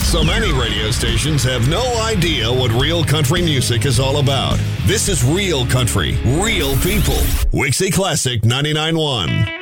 So many radio stations have no idea what real country music is all about. This is real country, real people. Wixie Classic 99.1.